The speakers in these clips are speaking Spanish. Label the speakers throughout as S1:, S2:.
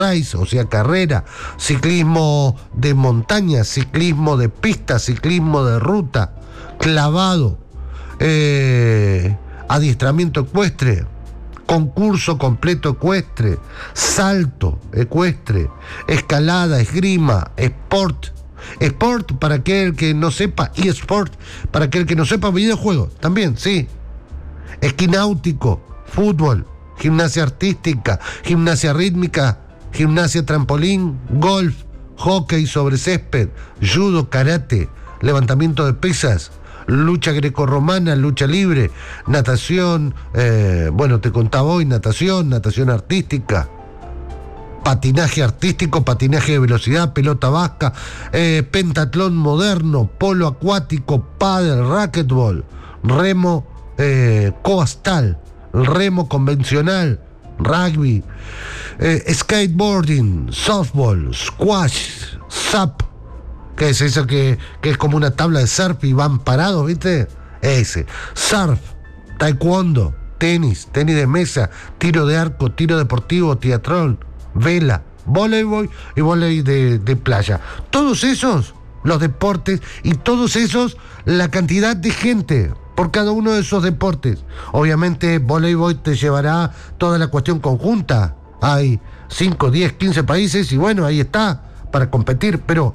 S1: race, o sea, carrera, ciclismo de montaña, ciclismo de pista, ciclismo de ruta, clavado, adiestramiento ecuestre, concurso completo ecuestre, salto ecuestre, escalada, esgrima, sport para aquel que no sepa, eSport para aquel que no sepa, videojuegos también, sí, esquí náutico, fútbol, gimnasia artística, gimnasia rítmica, gimnasia trampolín, golf, hockey sobre césped, judo, karate, levantamiento de pesas, lucha grecorromana, lucha libre, natación, te contaba hoy, natación artística, patinaje artístico, patinaje de velocidad, pelota vasca, pentatlón moderno, polo acuático, pádel, racquetball, remo coastal, remo convencional, rugby, skateboarding, softball, squash, SUP, que es eso que es como una tabla de surf y van parados, ¿viste? Ese, surf, taekwondo, tenis de mesa, tiro de arco, tiro deportivo, teatrón, vela, voleibol y voleibol de playa. Todos esos, los deportes, y todos esos, la cantidad de gente por cada uno de esos deportes. Obviamente voleibol te llevará toda la cuestión conjunta. Hay 5, 10, 15 países y bueno, ahí está, para competir, pero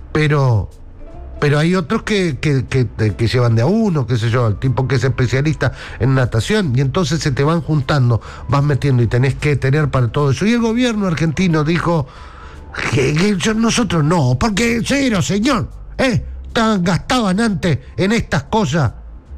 S1: hay otros que llevan de a uno, qué sé yo, el tipo que es especialista en natación, y entonces se te van juntando, vas metiendo y tenés que tener para todo eso. Y el gobierno argentino dijo que nosotros no, porque cero, señor, gastaban antes en estas cosas.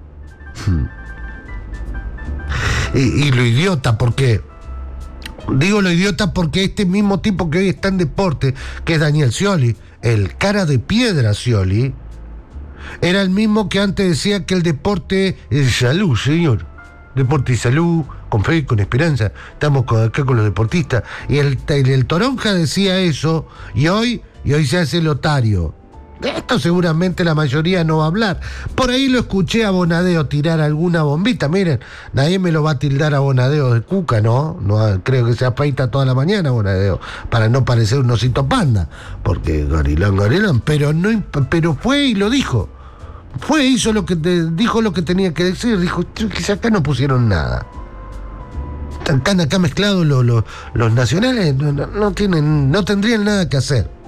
S1: Y lo idiota, digo lo idiota porque este mismo tipo que hoy está en deporte, que es Daniel Scioli, el cara de piedra Scioli, era el mismo que antes decía que el deporte es salud, señor. Deporte y salud, con fe y con esperanza. Estamos acá con los deportistas. Y el Toronja decía eso, y hoy se hace el otario. De esto seguramente la mayoría no va a hablar. Por ahí lo escuché a Bonadeo tirar alguna bombita. Miren, nadie me lo va a tildar a Bonadeo de cuca, ¿no? Creo que se afeita toda la mañana Bonadeo, para no parecer un osito panda, porque garilán, pero fue y lo dijo. Hizo lo que dijo lo que tenía que decir. Dijo que acá no pusieron nada. Están acá mezclados los nacionales, no tendrían nada que hacer.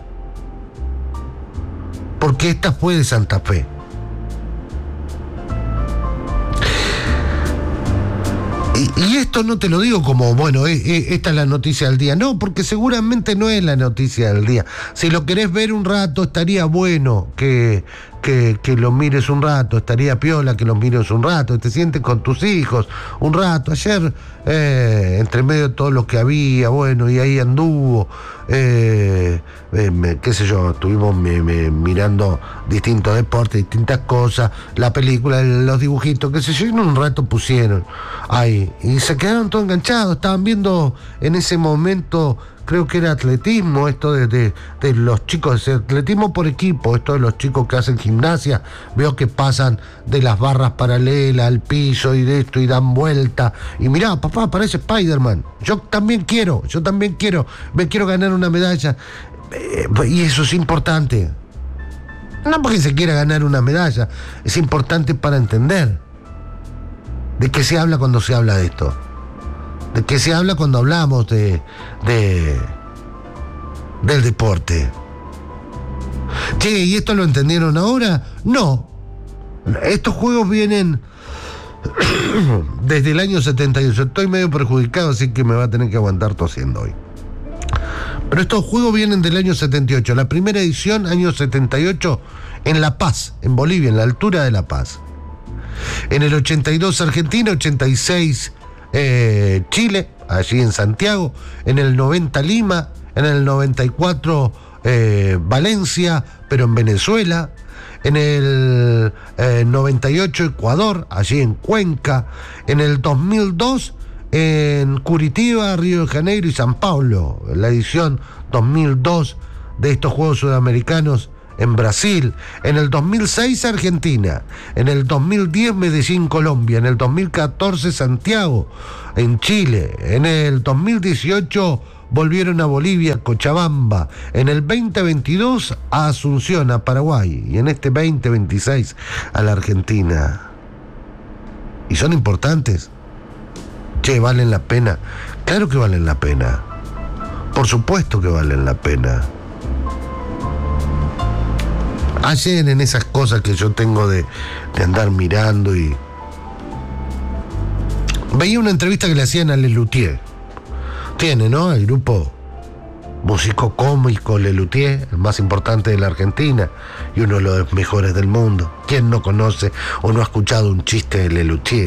S1: Porque esta fue de Santa Fe. Y esto no te lo digo como, esta es la noticia del día. No, porque seguramente no es la noticia del día. Si lo querés ver un rato, estaría bueno que lo mires un rato, estaría piola que lo mires un rato, te sientes con tus hijos un rato. Ayer, entre medio de todo lo que había, y ahí anduvo, qué sé yo, estuvimos mirando distintos deportes, distintas cosas, la película, los dibujitos, qué sé yo, y en un rato pusieron ahí, y se quedaron todos enganchados, estaban viendo en ese momento, creo que era atletismo, esto de los chicos, atletismo por equipo, esto de los chicos que hacen gimnasia, veo que pasan de las barras paralelas al piso y de esto y dan vuelta, y mirá, papá, parece Spider-Man, yo también quiero, me quiero ganar una medalla, y eso es importante, no porque se quiera ganar una medalla, es importante para entender de qué se habla cuando se habla de esto. ¿De qué se habla cuando hablamos del deporte? Che, ¿y esto lo entendieron ahora? No. Estos juegos vienen desde el año 78. Estoy medio perjudicado, así que me va a tener que aguantar tosiendo hoy. Pero estos juegos vienen del año 78. La primera edición, año 78, en La Paz, en Bolivia, en la altura de La Paz. En el 82 Argentina, 86 Chile, allí en Santiago, en el 90 Lima, en el 94 Valencia, pero en Venezuela, en el 98 Ecuador, allí en Cuenca, en el 2002 en Curitiba, Río de Janeiro y San Paulo, la edición 2002 de estos Juegos Sudamericanos en Brasil, en el 2006 Argentina, en el 2010 Medellín, Colombia, en el 2014 Santiago, en Chile, en el 2018 volvieron a Bolivia, Cochabamba, en el 2022 a Asunción, a Paraguay, y en este 2026 a la Argentina. ¿Y son importantes? Che, ¿valen la pena? Claro que valen la pena. Por supuesto que valen la pena. Ayer en esas cosas que yo tengo de andar mirando y... veía una entrevista que le hacían a Lelutier. Tiene, ¿no? El grupo músico cómico Lelutier, el más importante de la Argentina y uno de los mejores del mundo. ¿Quién no conoce o no ha escuchado un chiste de Lelutier?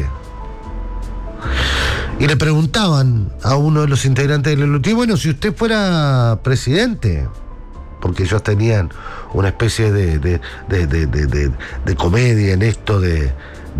S1: Y le preguntaban a uno de los integrantes de Lelutier, bueno, si usted fuera presidente, porque ellos tenían una especie de comedia en esto del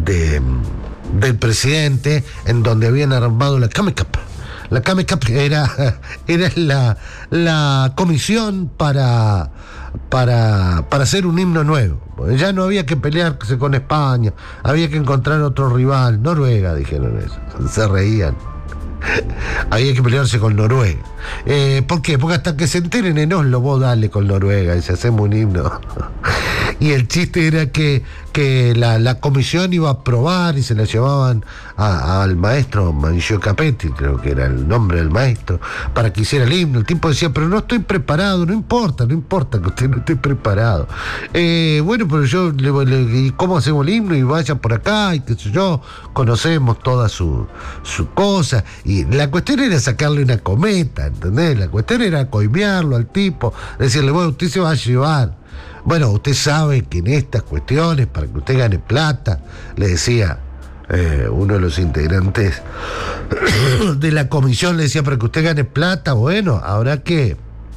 S1: presidente, en donde habían armado la Camecap. La Camecap era la comisión para hacer un himno nuevo. Ya no había que pelearse con España, había que encontrar otro rival. Noruega, dijeron eso, se reían. Había que pelearse con Noruega. ¿Por qué? Porque hasta que se enteren en Oslo, vos dale con Noruega y se hacemos un himno. Y el chiste era que la comisión iba a aprobar y se la llevaban al maestro Mauricio Capetti, creo que era el nombre del maestro, para que hiciera el himno. El tipo decía, pero no estoy preparado. No importa que usted no esté preparado. Bueno, pero yo ¿y cómo hacemos el himno? Y vaya por acá y qué sé yo, conocemos toda su cosa. Y la cuestión era sacarle una cometa, ¿entendés? La cuestión era coimearlo al tipo, decirle, bueno, usted se va a llevar. Bueno, usted sabe que en estas cuestiones, para que usted gane plata, le decía uno de los integrantes de la comisión, le decía, para que usted gane plata, bueno, habrá que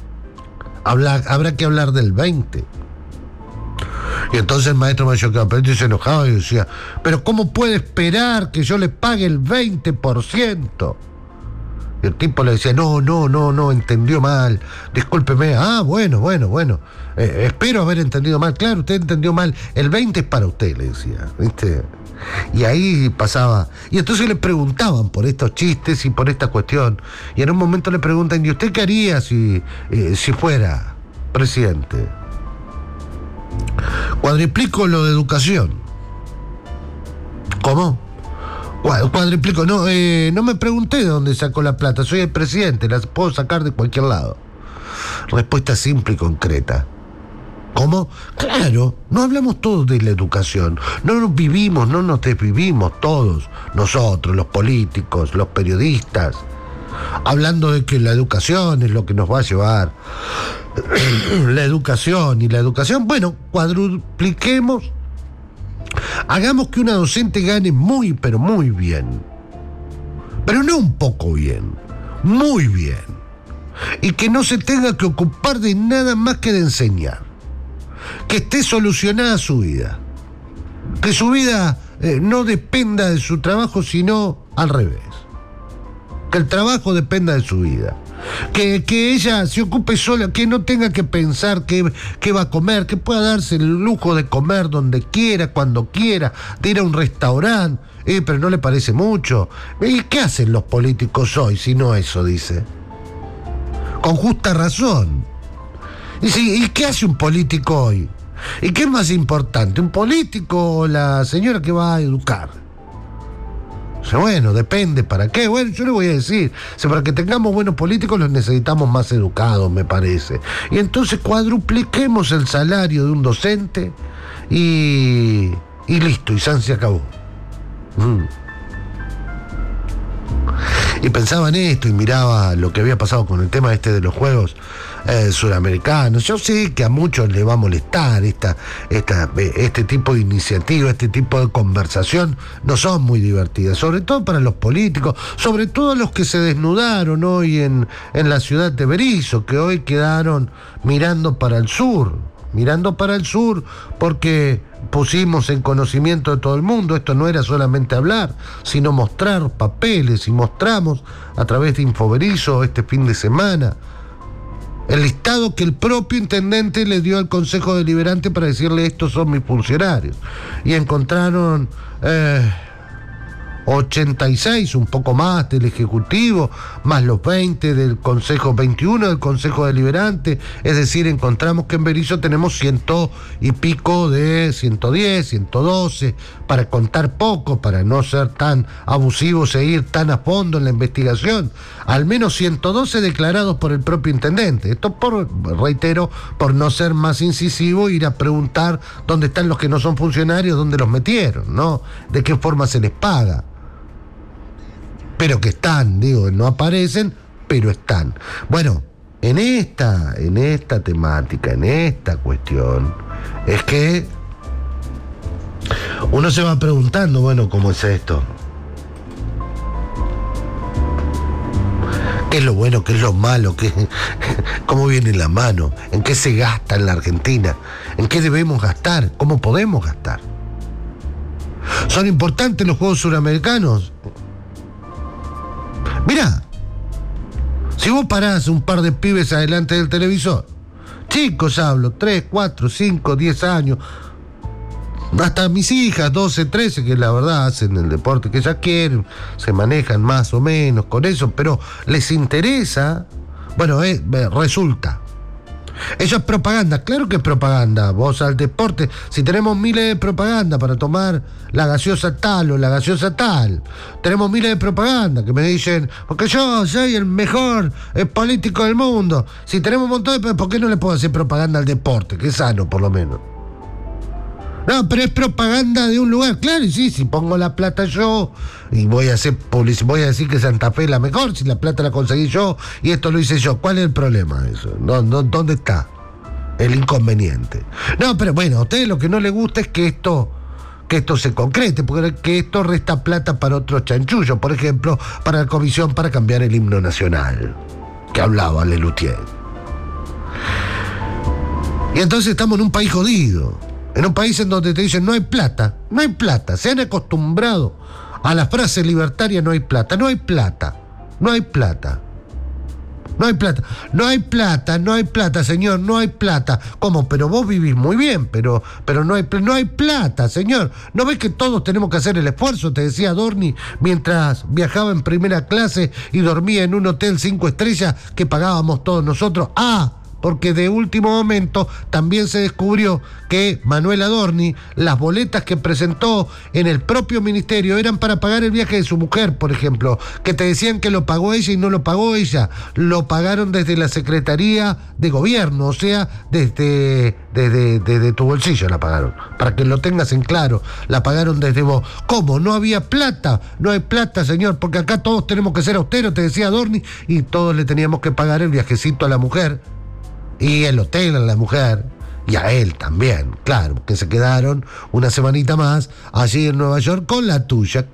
S1: hablar del 20. Y entonces el maestro Mayor Capetti se enojaba y decía, pero ¿cómo puede esperar que yo le pague el 20%? Y el tipo le decía, no, entendió mal, discúlpeme. Bueno, espero haber entendido mal. Claro, usted entendió mal, el 20 es para usted, le decía, ¿viste? Y ahí pasaba, y entonces le preguntaban por estos chistes y por esta cuestión, y en un momento le preguntan, ¿y usted qué haría si fuera presidente? Cuadriplico lo de educación. ¿Cómo? Cuadriplico, no me pregunté de dónde sacó la plata, soy el presidente, la puedo sacar de cualquier lado. Respuesta simple y concreta. ¿Cómo? Claro, no hablamos todos de la educación, no nos desvivimos todos, nosotros, los políticos, los periodistas, hablando de que la educación es lo que nos va a llevar. La educación, bueno, cuadrupliquemos. Hagamos que una docente gane muy, pero muy bien. Pero no un poco bien, muy bien. Y que no se tenga que ocupar de nada más que de enseñar. Que esté solucionada su vida. Que su vida no dependa de su trabajo, sino al revés. Que el trabajo dependa de su vida. Que ella se ocupe sola, que no tenga que pensar qué va a comer, que pueda darse el lujo de comer donde quiera, cuando quiera, de ir a un restaurante, pero no le parece mucho. ¿Y qué hacen los políticos hoy si no eso, dice? Con justa razón. ¿Y qué hace un político hoy? ¿Y qué es más importante, un político o la señora que va a educar? Bueno, depende, ¿para qué? Bueno, yo le voy a decir, para que tengamos buenos políticos los necesitamos más educados, me parece. Y entonces cuadrupliquemos el salario de un docente y listo, y se acabó. Y pensaba en esto y miraba lo que había pasado con el tema de los juegos suramericanos. Yo sé que a muchos les va a molestar este tipo de iniciativa, este tipo de conversación, no son muy divertidas, sobre todo para los políticos, sobre todo los que se desnudaron hoy en la ciudad de Berisso, que hoy quedaron mirando para el sur, porque pusimos en conocimiento de todo el mundo, esto no era solamente hablar, sino mostrar papeles, y mostramos a través de Infoberizo este fin de semana el listado que el propio intendente le dio al Consejo Deliberante para decirle estos son mis funcionarios, y encontraron 86, un poco más del Ejecutivo, más los 20 del Consejo, 21 del Consejo Deliberante, es decir, encontramos que en Berisso tenemos 100 y pico de 110, 112, para contar poco, para no ser tan abusivos e ir tan a fondo en la investigación, al menos 112 declarados por el propio intendente. Esto, reitero, por no ser más incisivo, ir a preguntar dónde están los que no son funcionarios, dónde los metieron, ¿no? De qué forma se les paga. Pero que están, digo, no aparecen, pero están. Bueno, en esta temática, en esta cuestión, es que uno se va preguntando, bueno, ¿cómo es esto? ¿Qué es lo bueno? ¿Qué es lo malo? ¿Cómo viene la mano? ¿En qué se gasta en la Argentina? ¿En qué debemos gastar? ¿Cómo podemos gastar? ¿Son importantes los Juegos Suramericanos? Mirá, si vos parás un par de pibes adelante del televisor, chicos hablo, 3, 4, 5, 10 años, hasta mis hijas, 12, 13, que la verdad hacen el deporte que ellas quieren, se manejan más o menos con eso, pero les interesa, bueno, resulta. Eso es propaganda, claro que es propaganda. Vos al deporte, si tenemos miles de propaganda para tomar la gaseosa tal o la gaseosa tal, tenemos miles de propaganda que me dicen, porque yo soy el mejor político del mundo. Si tenemos un montón de... ¿Por qué no le puedo hacer propaganda al deporte? Que es sano, por lo menos. No, pero es propaganda de un lugar, claro, y sí, si pongo la plata yo y voy a hacer voy a decir que Santa Fe es la mejor, si la plata la conseguí yo y esto lo hice yo, ¿cuál es el problema de eso? ¿Dónde está el inconveniente? No, pero bueno, a ustedes lo que no les gusta es que esto se concrete, porque que esto resta plata para otros chanchullos, por ejemplo, para la comisión para cambiar el himno nacional, que hablaba Lelutier. Y entonces estamos en un país jodido. En un país en donde te dicen no hay plata, se han acostumbrado a la frase libertaria no hay plata, señor, no hay plata. ¿Cómo? Pero vos vivís muy bien, pero no hay plata, señor. ¿No ves que todos tenemos que hacer el esfuerzo? Te decía Adorni mientras viajaba en primera clase y dormía en un hotel 5 estrellas que pagábamos todos nosotros. Porque de último momento también se descubrió que Manuel Adorni, las boletas que presentó en el propio ministerio eran para pagar el viaje de su mujer, por ejemplo, que te decían que lo pagó ella y no lo pagó ella, lo pagaron desde la Secretaría de Gobierno, o sea, desde tu bolsillo la pagaron, para que lo tengas en claro, la pagaron desde vos. ¿Cómo? ¿No había plata? No hay plata, señor, porque acá todos tenemos que ser austeros, te decía Adorni, y todos le teníamos que pagar el viajecito a la mujer. Y el hotel a la mujer, y a él también, claro, que se quedaron una semanita más allí en Nueva York con la tuya,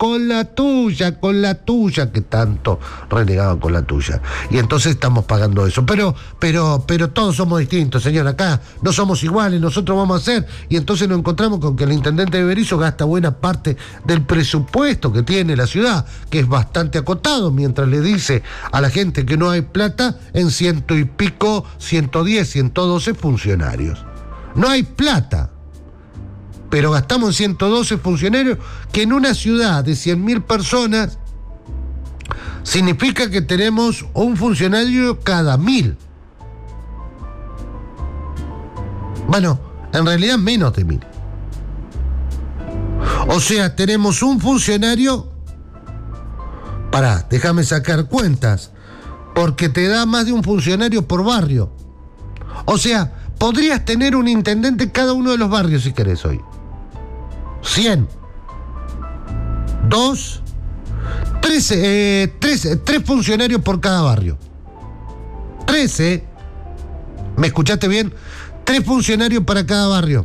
S1: que tanto renegaban con la tuya. Y entonces estamos pagando eso. Pero todos somos distintos, señor, acá no somos iguales, nosotros vamos a hacer, y entonces nos encontramos con que el intendente de Berisso gasta buena parte del presupuesto que tiene la ciudad, que es bastante acotado, mientras le dice a la gente que no hay plata en 100 y pico, 110, 112 funcionarios. No hay plata, pero gastamos 112 funcionarios, que en una ciudad de 100.000 personas significa que tenemos un funcionario cada 1.000. Bueno, en realidad menos de 1.000. O sea, tenemos un funcionario... déjame sacar cuentas, porque te da más de un funcionario por barrio. O sea, podrías tener un intendente en cada uno de los barrios si querés hoy. 100. 2. 13. 3 funcionarios por cada barrio. 13. ¿Me escuchaste bien? 3 funcionarios para cada barrio.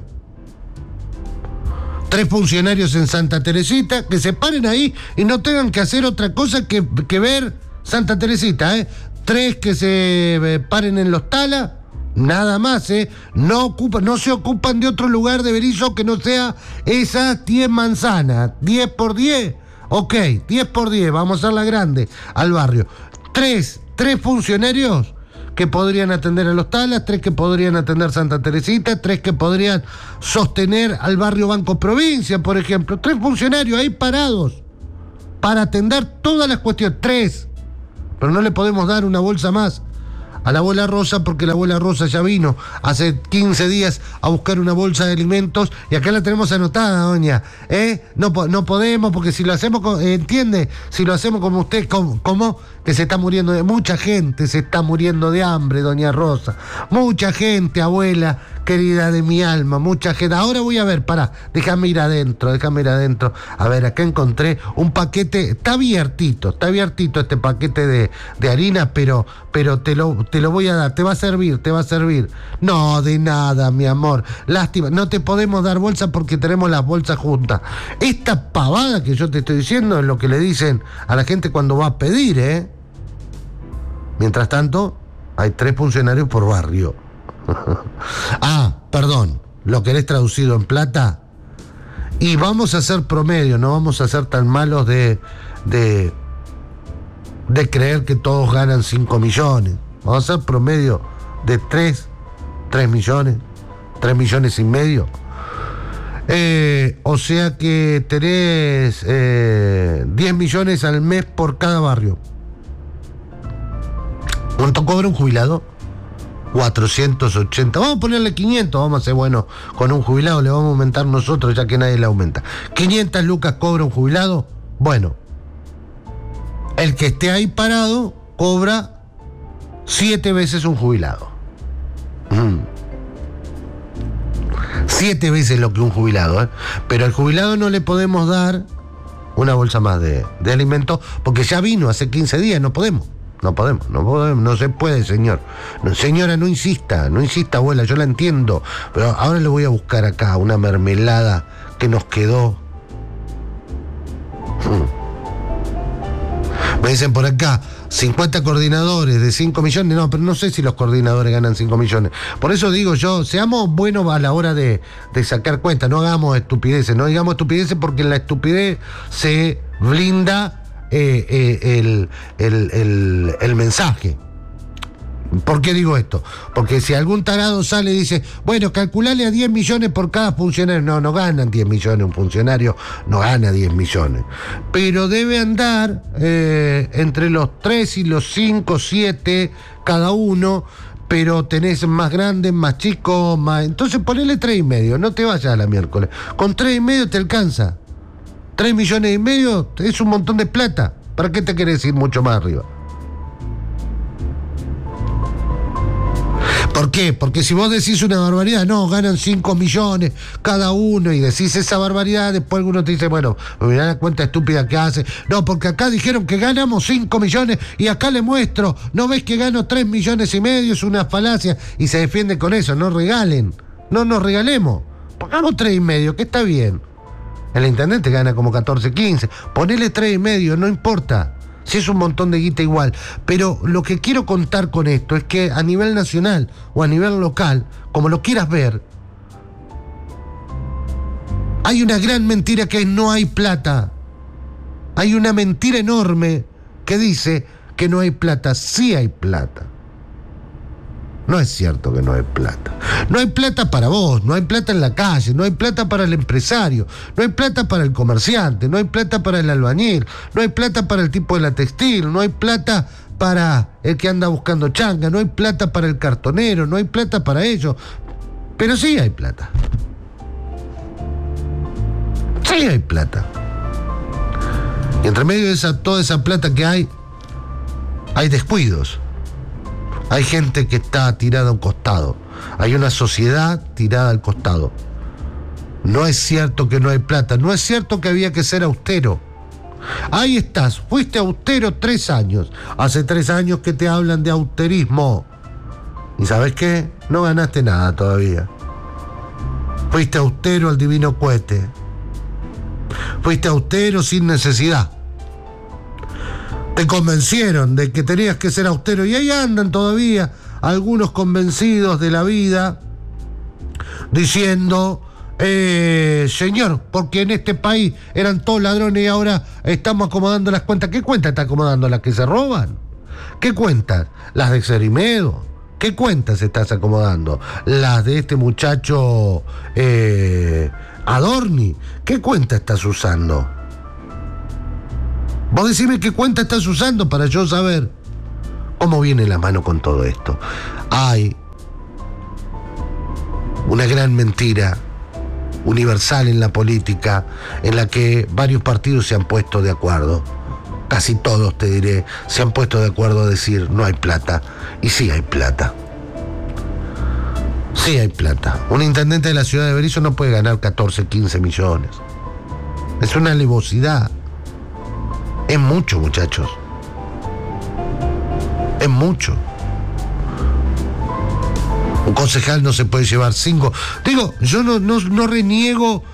S1: 3 funcionarios en Santa Teresita, que se paren ahí y no tengan que hacer otra cosa que ver Santa Teresita, 3 que se paren en Los Talas. Nada más, no se ocupan de otro lugar de Berisso que no sea esas 10 manzanas. 10 por 10, ok, 10 por 10, vamos a hacerla grande al barrio. 3 funcionarios que podrían atender a Los Talas, 3 que podrían atender Santa Teresita, 3 que podrían sostener al barrio Banco Provincia, por ejemplo. 3 funcionarios ahí parados. para atender todas las cuestiones. 3. Pero no le podemos dar una bolsa más a la abuela Rosa, porque la abuela Rosa ya vino hace 15 días a buscar una bolsa de alimentos y acá la tenemos anotada, doña. No podemos, porque si lo hacemos, ¿entiende? Si lo hacemos como usted, ¿cómo? Que se está muriendo mucha gente se está muriendo de hambre, doña Rosa. Mucha gente, abuela querida de mi alma, mucha gente. Ahora voy a ver, déjame ir adentro. A ver, acá encontré un paquete, está abiertito este paquete de harina, pero te lo voy a dar, te va a servir. No, de nada, mi amor. Lástima, no te podemos dar bolsa porque tenemos las bolsas juntas. Esta pavada que yo te estoy diciendo es lo que le dicen a la gente cuando va a pedir, ¿eh? Mientras tanto, hay 3 funcionarios por barrio. Perdón, ¿lo querés traducido en plata? Y vamos a hacer promedio, no vamos a ser tan malos de creer que todos ganan 5 millones. Vamos a hacer promedio de 3 millones, 3 millones y medio. O sea que tenés 10 millones al mes por cada barrio. ¿Cuánto cobra un jubilado? 480. Vamos a ponerle 500, vamos a ser buenos con un jubilado, le vamos a aumentar nosotros ya que nadie le aumenta. 500 lucas cobra un jubilado. Bueno, el que esté ahí parado cobra 7 veces un jubilado. 7 veces lo que un jubilado, ¿eh? Pero al jubilado no le podemos dar una bolsa más de alimento porque ya vino hace 15 días, no podemos, no se puede, señor. No, señora, no insista, abuela, yo la entiendo, pero ahora le voy a buscar acá una mermelada que nos quedó. Me dicen por acá, 50 coordinadores de 5 millones, no, pero no sé si los coordinadores ganan 5 millones. Por eso digo yo, seamos buenos a la hora de sacar cuentas, no hagamos estupideces, no digamos estupideces porque en la estupidez se blinda el mensaje. ¿Por qué digo esto? Porque si algún tarado sale y dice, bueno, calculale a 10 millones por cada funcionario. No ganan 10 millones, un funcionario no gana 10 millones. Pero debe andar entre los 3 y los 5, 7 cada uno, pero tenés más grandes, más chicos, más... Entonces ponele 3,5, no te vayas a la miércoles. Con 3,5 te alcanza. 3,5 millones es un montón de plata. ¿Para qué te querés ir mucho más arriba? ¿Por qué? Porque si vos decís una barbaridad, no, ganan 5 millones cada uno y decís esa barbaridad, después alguno te dice, bueno, mirá la cuenta estúpida que hace. No, porque acá dijeron que ganamos 5 millones y acá le muestro, ¿no ves que gano 3,5 millones? Es una falacia y se defiende con eso, no regalen, no nos regalemos, pongamos 3,5, que está bien. El intendente gana como 14, 15, ponele 3,5, no importa. Si es un montón de guita igual. Pero lo que quiero contar con esto es que a nivel nacional o a nivel local, como lo quieras ver, hay una gran mentira que es no hay plata. Hay una mentira enorme que dice que no hay plata. Sí hay plata. No es cierto que no hay plata. No hay plata para vos, no hay plata en la calle, no hay plata para el empresario, no hay plata para el comerciante, no hay plata para el albañil, no hay plata para el tipo de la textil, no hay plata para el que anda buscando changa, no hay plata para el cartonero, no hay plata para ellos. Pero sí hay plata. Sí hay plata. Y entre medio de toda esa plata que hay descuidos. Hay gente que está tirada a un costado. Hay una sociedad tirada al costado. No es cierto que no hay plata. No es cierto que había que ser austero. Ahí estás. Fuiste austero 3 años. Hace 3 años que te hablan de austerismo. ¿Y sabes qué? No ganaste nada todavía. Fuiste austero al divino cohete. Fuiste austero sin necesidad. Te convencieron de que tenías que ser austero y ahí andan todavía algunos convencidos de la vida diciendo, señor, porque en este país eran todos ladrones y ahora estamos acomodando las cuentas. ¿Qué cuentas está acomodando? ¿Las que se roban? ¿Qué cuentas? ¿Las de Cerimedo? ¿Qué cuentas estás acomodando? ¿Las de este muchacho Adorni? ¿Qué cuenta estás usando? Vos decime qué cuenta estás usando para yo saber cómo viene la mano con todo esto. Hay una gran mentira universal en la política en la que varios partidos se han puesto de acuerdo. Casi todos, te diré, se han puesto de acuerdo a decir no hay plata. Y sí hay plata. Sí hay plata. Un intendente de la ciudad de Berisso no puede ganar 14, 15 millones. Es una alevosidad. Es mucho, muchachos. Es mucho. Un concejal no se puede llevar 5. Digo, yo no reniego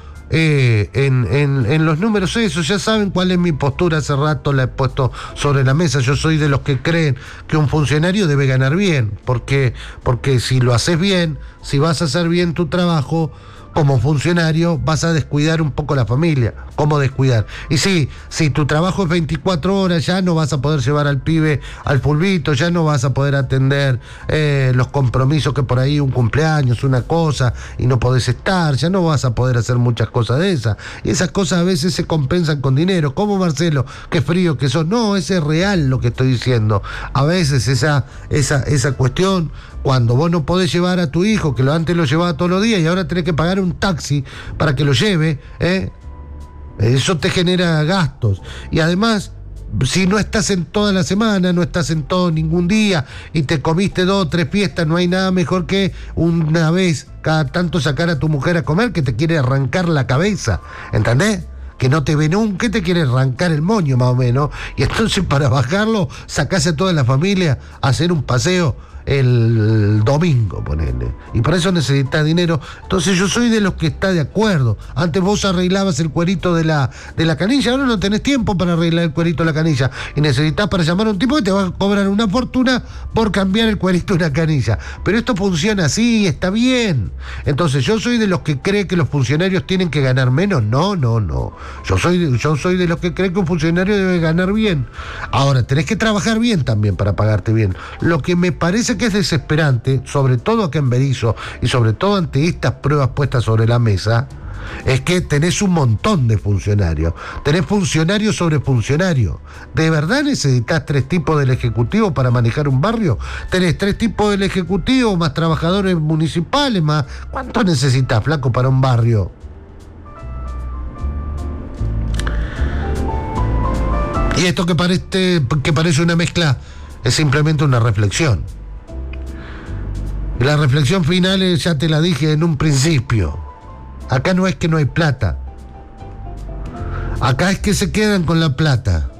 S1: en los números esos. Ya saben cuál es mi postura, hace rato la he puesto sobre la mesa. Yo soy de los que creen que un funcionario debe ganar bien, porque si lo haces bien, si vas a hacer bien tu trabajo como funcionario, vas a descuidar un poco la familia. ¿Cómo descuidar? Y sí, si tu trabajo es 24 horas, ya no vas a poder llevar al pibe al fulbito, ya no vas a poder atender los compromisos que por ahí, un cumpleaños, una cosa, y no podés estar, ya no vas a poder hacer muchas cosas de esas. Y esas cosas a veces se compensan con dinero. ¿Cómo, Marcelo? Qué frío que sos. No, ese es real lo que estoy diciendo. A veces esa cuestión, cuando vos no podés llevar a tu hijo, que antes lo llevaba todos los días y ahora tenés que pagar un taxi para que lo lleve, eso te genera gastos. Y además, si no estás en toda la semana, no estás en todo ningún día y te comiste 2 o 3 fiestas, no hay nada mejor que una vez cada tanto sacar a tu mujer a comer que te quiere arrancar la cabeza, ¿entendés? Que no te ve nunca, que te quiere arrancar el moño más o menos, y entonces para bajarlo sacás a toda la familia a hacer un paseo el domingo, ponele. Y para eso necesitas dinero. Entonces yo soy de los que está de acuerdo. Antes vos arreglabas el cuerito de la canilla, ahora no tenés tiempo para arreglar el cuerito de la canilla. Y necesitas para llamar a un tipo que te va a cobrar una fortuna por cambiar el cuerito de una canilla. Pero esto funciona así, está bien. Entonces yo soy de los que cree que los funcionarios tienen que ganar menos. No. Yo soy de los que cree que un funcionario debe ganar bien. Ahora, tenés que trabajar bien también para pagarte bien. Lo que me parece que es desesperante, sobre todo acá en Berisso y sobre todo ante estas pruebas puestas sobre la mesa, es que tenés un montón de funcionarios. Tenés funcionario sobre funcionario. ¿De verdad necesitas 3 tipos del Ejecutivo para manejar un barrio? Tenés 3 tipos del Ejecutivo, más trabajadores municipales, más... ¿Cuánto necesitas, flaco, para un barrio? Y esto que parece una mezcla es simplemente una reflexión. Y la reflexión final ya te la dije en un principio. Acá no es que no hay plata. Acá es que se quedan con la plata.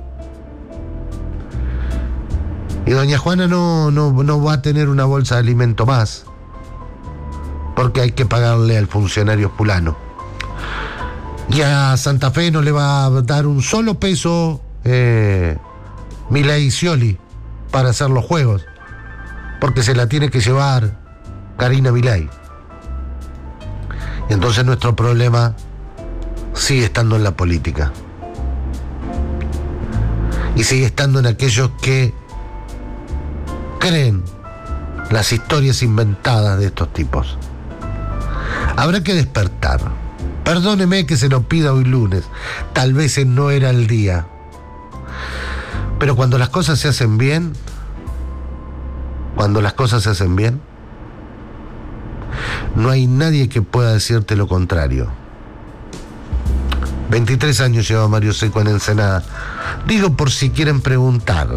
S1: Y doña Juana no va a tener una bolsa de alimento más, porque hay que pagarle al funcionario fulano. Y a Santa Fe no le va a dar un solo peso Milei Scioli para hacer los juegos, porque se la tiene que llevar Karina Milei. Y entonces nuestro problema sigue estando en la política. Y sigue estando en aquellos que creen las historias inventadas de estos tipos. Habrá que despertar. Perdóneme que se lo pida hoy lunes. Tal vez no era el día. Pero cuando las cosas se hacen bien, no hay nadie que pueda decirte lo contrario. 23 años lleva Mario Seco en Ensenada. Digo por si quieren preguntar.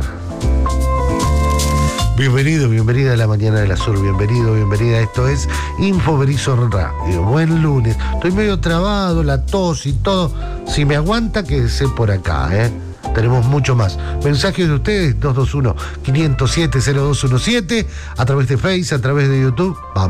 S1: Bienvenido, bienvenida a la Mañana de la Sur. Bienvenido, bienvenida. Esto es Info Berisso Radio. Buen lunes. Estoy medio trabado, la tos y todo. Si me aguanta, quédese por acá, Tenemos mucho más. Mensajes de ustedes, 221-507-0217, a través de Facebook, a través de YouTube. Vamos.